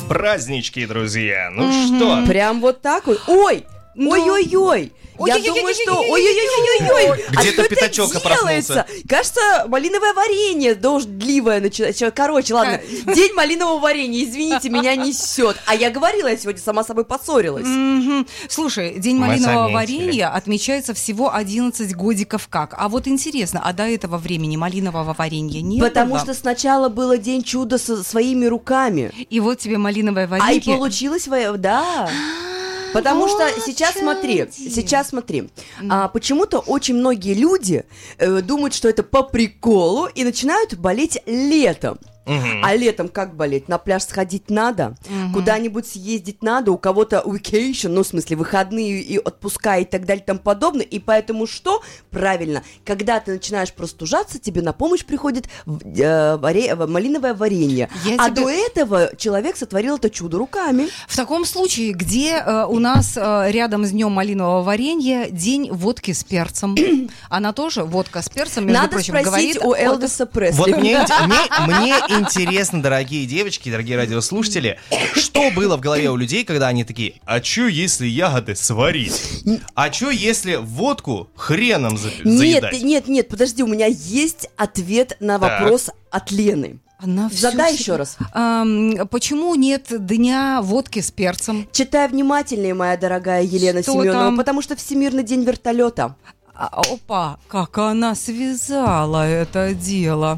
празднички, друзья. Ну что? Прям вот так вот. Ой! Ой-ой-ой! Я думаю, что... Ой-ой-ой-ой-ой! Где-то пятачок проснулся. Кажется, малиновое варенье дождливое начинается. Короче, ладно. День малинового варенья, извините, меня несет. А я говорила, я сегодня сама с собой поссорилась. Слушай, День малинового варенья отмечается всего 11 годиков как. А вот интересно, а до этого времени малинового варенья не было? Потому что сначала было День чуда своими руками. И вот тебе малиновое варенье. А и получилось, да. Потому что сейчас смотри, почему-то очень многие люди думают, что это по приколу и начинают болеть летом. А летом как болеть? На пляж сходить надо, куда-нибудь съездить надо, у кого-то vacation, ну, в смысле, выходные и отпуска и так далее и тому подобное. И поэтому что? Правильно, когда ты начинаешь простужаться, тебе на помощь приходит малиновое варенье. До этого человек сотворил это чудо руками. В таком случае, где у нас рядом с днем малинового варенья день водки с перцем? Она тоже водка с перцем, между прочим, говорит. Надо спросить у Элвиса Пресли. Вот мне интересно, дорогие девочки, дорогие радиослушатели, что было в голове у людей, когда они такие: а чё, если ягоды сварить? А чё, если водку хреном заедать? Нет, подожди, у меня есть ответ на вопрос от Лены. Задай еще раз. Почему нет дня водки с перцем? Читай внимательнее, моя дорогая Елена Семенова, потому что Всемирный день вертолета. Опа, как она связала это дело.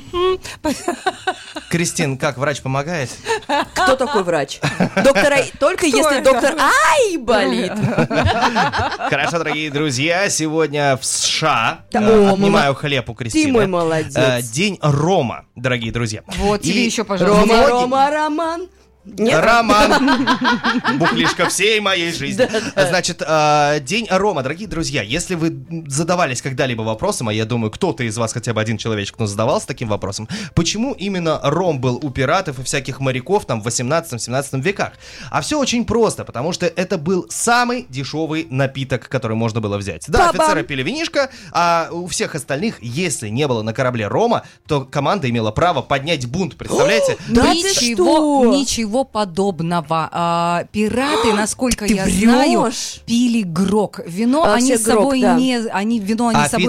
Кристин, как, врач помогает? Кто такой врач? Только если доктор Ай болит. Хорошо, дорогие друзья, сегодня в США, отнимаю хлеб у Кристины. Ты мой молодец. День Рома, дорогие друзья. Вот тебе еще, пожалуйста. Рома, Роман. Нет? Роман, бухлишка всей моей жизни. Значит, День Рома, дорогие друзья, если вы задавались когда-либо вопросом, а я думаю, кто-то из вас, хотя бы один человечек, но задавался таким вопросом, почему именно ром был у пиратов и всяких моряков там в 18-17 веках? А все очень просто, потому что это был самый дешевый напиток, который можно было взять. Да, офицеры пили винишко, а у всех остальных, если не было на корабле рома, то команда имела право поднять бунт, представляете? Ничего подобного. Пираты, насколько я знаю, пили грок. Вино они с собой не... Вино они с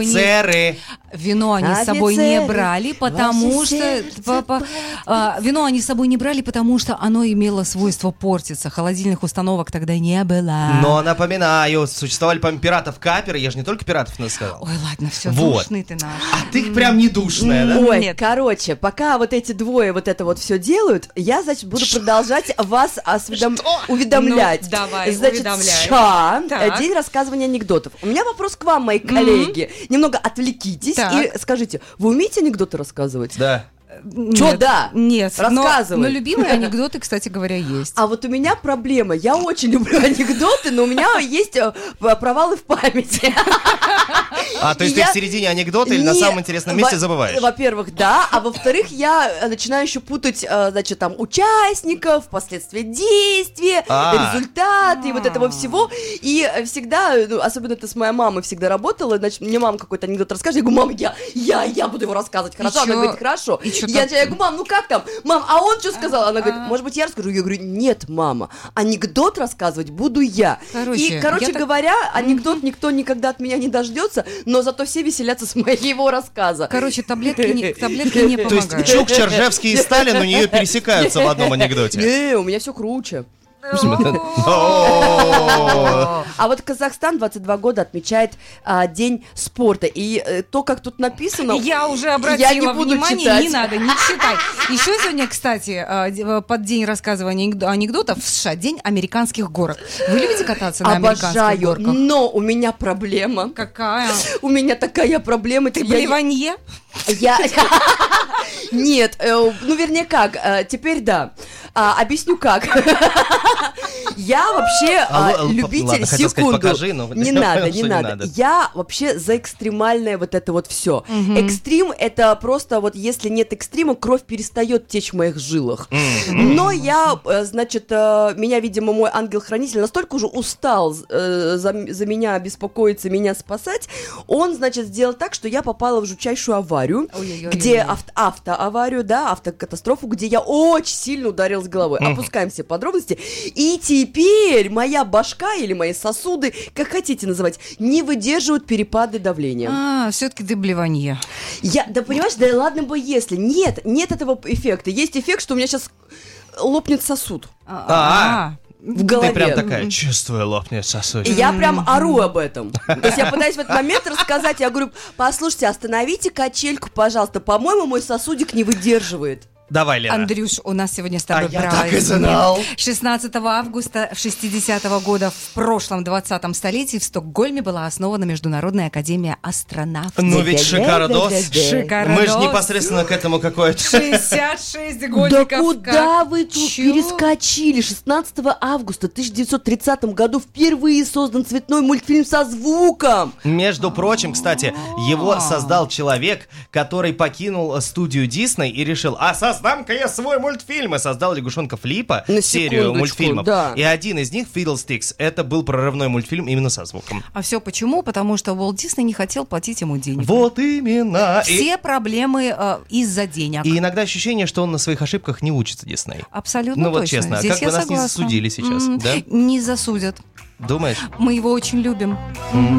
собой не брали, потому что... Вино они с собой не брали, потому что оно имело свойство портиться. Холодильных установок тогда не было. Но, напоминаю, существовали, по-моему, пиратов-каперы. Я же не только пиратов сказал. Ой, ладно, все, душный ты наш. А ты прям не душная, да? Ой, короче, пока вот эти двое вот это вот все делают, я, значит, буду продолжать вас уведомлять. Ну, давай, значит, уведомляй. День рассказывания анекдотов. У меня вопрос к вам, мои коллеги. Немного отвлекитесь и скажите, вы умеете анекдоты рассказывать? Да. Чё, да? Нет. Рассказывай. Но любимые анекдоты, кстати говоря, есть. А вот у меня проблема. Я очень люблю анекдоты, но у меня есть провалы в памяти. То есть ты в середине анекдота или на самом интересном месте забываешь? Во-первых, да. А во-вторых, я начинаю еще путать, значит, там, участников, последствия действия, результаты и вот этого всего. И всегда, особенно это с моей мамой всегда работала, значит, мне мама какой-то анекдот расскажет. Я говорю: мам, я буду его рассказывать, хорошо? Она говорит: хорошо. Я говорю: мам, ну как там? Мам, а он что сказал? Она говорит: может быть, я расскажу? Я говорю: нет, мама, анекдот рассказывать буду я. Короче говоря, анекдот никто никогда от меня не дождется, но зато все веселятся с моего рассказа. Короче, таблетки не помогают. То есть Чук, Чержевский и Сталин у нее пересекаются в одном анекдоте. Не, у меня все круче. А вот Казахстан 22 года отмечает День спорта. И то, как тут написано, я уже обратила внимание, не надо, не читай. Еще сегодня, кстати, под День рассказывания анекдотов в США День американских горок. Вы любите кататься на американских горках? Но у меня проблема. Какая? У меня такая проблема. Ты блеванье? Нет, ну вернее как, теперь да. Объясню как. Я вообще любитель, секунду. Покажи, но не надо. Я вообще за экстремальное вот это вот все. Экстрим — это просто вот если нет экстрима, кровь перестает течь в моих жилах. Но я, значит, меня, видимо, мой ангел-хранитель настолько уже устал за меня беспокоиться, меня спасать, он, значит, сделал так, что я попала в жутчайшую аварию, где автоаварию, да, автокатастрофу, где я очень сильно ударилась головой. Опускаем все подробности. И теперь моя башка или мои сосуды, как хотите называть, не выдерживают перепады давления. Все-таки ты блеванье. Да понимаешь, да ладно бы если. Нет этого эффекта. Есть эффект, что у меня сейчас лопнет сосуд. В голове. Ты прям такая, чувствую, лопнет сосуд. Я прям ору об этом. То есть я пытаюсь в этот момент рассказать, я говорю, послушайте, остановите качельку, пожалуйста, по-моему, мой сосудик не выдерживает. Давай, Лена. Андрюш, у нас сегодня с тобой праздник. Я так и знал. 16 августа 60-го года в прошлом 20-м столетии в Стокгольме была основана Международная академия астронавтов. Ну ведь шикардос. Мы же непосредственно к этому какое-то... 66 годиков. Да куда вы тут перескочили? 16 августа 1930 году впервые создан цветной мультфильм со звуком. Между прочим, кстати, его создал человек, который покинул студию Дисней и решил, создам-ка я свой мультфильм, и создал лягушонка Флипа, серию мультфильмов. Да. И один из них, Fiddlesticks, это был прорывной мультфильм именно со звуком. А все почему? Потому что Уолт Дисней не хотел платить ему денег. Вот именно. Все проблемы из-за денег. И иногда ощущение, что он на своих ошибках не учится, Дисней. Абсолютно точно. Ну вот честно, здесь как бы нас согласна. не засудили сейчас, да? Не засудят. Думаешь? Мы его очень любим.